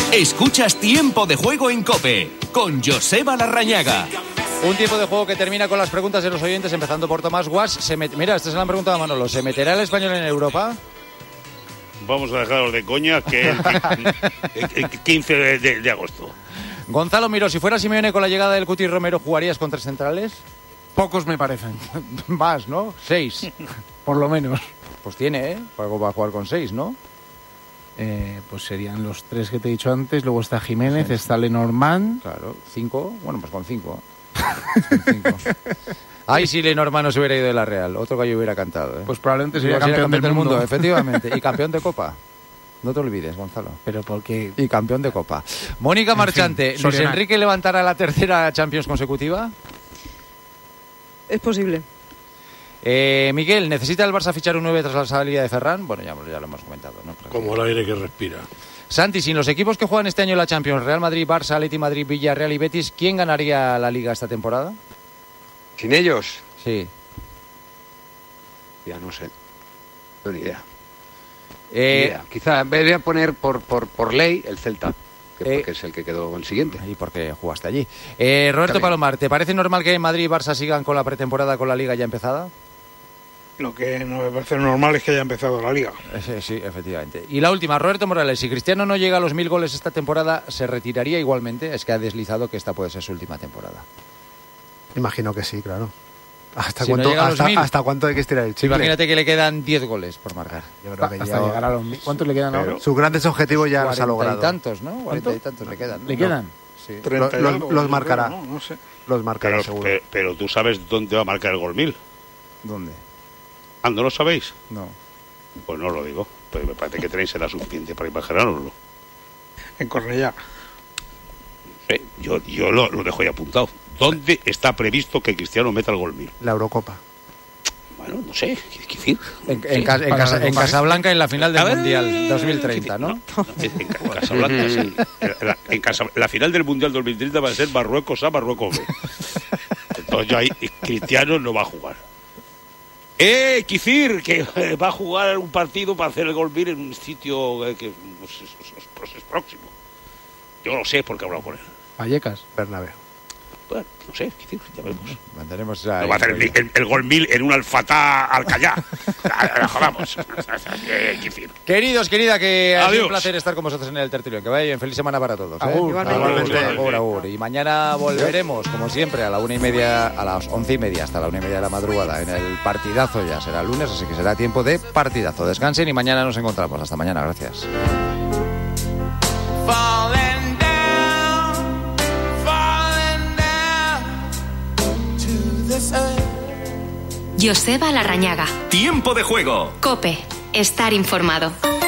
Escuchas Tiempo de Juego en COPE con Joseba Larrañaga. Un tiempo de juego que termina con las preguntas de los oyentes, empezando por Tomás Guas. Mira, esta es la pregunta de Manolo. ¿Se meterá el Español en Europa? Vamos a dejarlos de coña, que el 15 de agosto. Gonzalo Miró, si fuera Simeone con la llegada del Cuti Romero, ¿jugarías con 3 centrales? Pocos me parecen. Más, ¿no? 6. Por lo menos. Pues tiene, para jugar con 6, ¿no? Pues serían los 3 que te he dicho antes. Luego está Jiménez, sí. Está Lenormand. Claro, 5. Bueno, pues con 5. Ay, si Lenormand no se hubiera ido de la Real, otro gallo hubiera cantado, ¿eh? Pues probablemente sería campeón del mundo. Efectivamente, y campeón de Copa. No te olvides, Gonzalo. Pero porque... Y campeón de Copa. Mónica Marchante, fin, ¿Luis Enrique levantará la tercera Champions consecutiva? Es posible. Miguel, ¿necesita el Barça fichar un 9 tras la salida de Ferran? Bueno, ya lo hemos comentado, ¿no? Como el aire que respira. Santi, sin los equipos que juegan este año en la Champions, Real Madrid, Barça, Atleti Madrid, Villarreal y Betis, ¿quién ganaría la Liga esta temporada? ¿Sin ellos? Sí. Ya no sé. No ni idea. Quizá voy a poner por ley el Celta, porque es el que quedó el siguiente. Y porque jugaste allí. Roberto También. Palomar, ¿te parece normal que Madrid y Barça sigan con la pretemporada con la Liga ya empezada? Lo que no me parece normal es que haya empezado la Liga. Sí, efectivamente. Y la última, Roberto Morales, si Cristiano no llega a los 1000 goles esta temporada, ¿se retiraría igualmente? Es que ha deslizado que esta puede ser su última temporada. Imagino que sí, claro. ¿Hasta cuánto hay que estirar el chicle? Imagínate que le quedan 10 goles por marcar. Yo creo que hasta llegar a los 1000. ¿Cuántos le quedan ahora? Sus grandes objetivos ya los ha logrado. 40 y tantos, ¿no? 40 y tantos le quedan. ¿Le quedan? Sí. Los marcará. No sé. Los marcará seguro. Pero tú sabes dónde va a marcar el gol 1000. ¿Dónde? ¿No lo sabéis? No. Pues no lo digo. Pues me parece que tenéis la suficiente para imaginároslo. En Cornellá. Sí, yo lo dejo ya apuntado. ¿Dónde está previsto que Cristiano meta el gol 1000? La Eurocopa. Bueno, no sé, ¿qué decir? En Casablanca en la final del Mundial 2030, ¿no? En Casablanca, sí. La final del Mundial 2030 va a ser Marruecos A, Marruecos B. Entonces ya ahí Cristiano no va a jugar. Kicir, que va a jugar un partido para hacer el gol 1000 en un sitio que es próximo. Yo lo sé porque he hablado con él. Vallecas. Bernabéu. Bueno, no sé, ya vemos. Mantenemos no va a hacer el gol 1000 en un Al-Fatah Alcayá. Jodamos. Queridos, querida, que ha sido un Adiós. placer estar con vosotros en el tertulión. Que vaya bien, feliz semana para todos. Igualmente. Agur. Y mañana volveremos, como siempre, a las 11:30 hasta la 1:30 de la madrugada en el partidazo. Ya será lunes, así que será tiempo de partidazo. Descansen y mañana nos encontramos. Hasta mañana, gracias. Joseba Larrañaga. Tiempo de Juego. COPE. Estar informado.